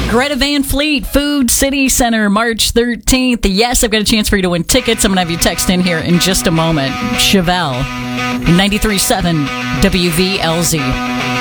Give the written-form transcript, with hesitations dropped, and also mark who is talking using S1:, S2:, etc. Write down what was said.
S1: Greta Van Fleet, Food City Center, March 13th. Yes, I've got a chance for you to win tickets. I'm going to have you text in here in just a moment. Chevelle, 93.7 WVLZ.